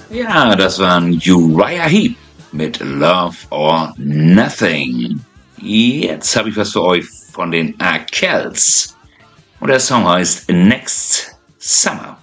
Ja, das waren Uriah Heep mit Love or Nothing. Jetzt habe ich was für euch von den Arkells. Und der Song heißt Next Summer.